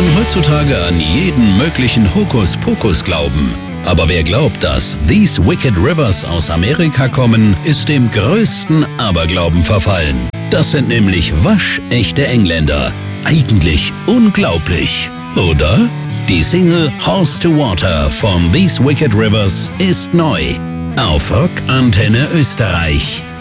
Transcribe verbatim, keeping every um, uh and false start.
kann heutzutage an jeden möglichen Hokuspokus glauben. Aber wer glaubt, dass These Wicked Rivers aus Amerika kommen, ist dem größten Aberglauben verfallen. Das sind nämlich waschechte Engländer. Eigentlich unglaublich, oder? Die Single Horse to Water von These Wicked Rivers ist neu. Auf Rock Antenne Österreich.